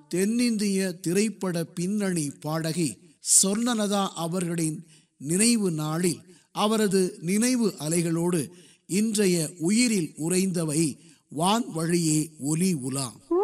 தென்னிந்திய திரைப்பட பின்னணி பாடகி சொர்ணலதா அவர்களின் நினைவு நாளில் அவரது நினைவு அலைகளோடு இன்றைய உயிரில் உறைந்தவை வான் வழியே ஒலி உலா.